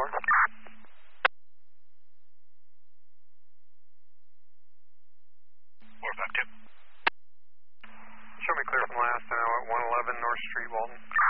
North. 452. Show me clear from last, I know at 111 North Street, Walton.